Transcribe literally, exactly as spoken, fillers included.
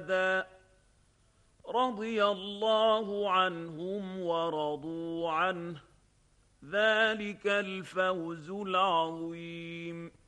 رضي الله عنهم ورضوا عنه ذلك الفوز العظيم.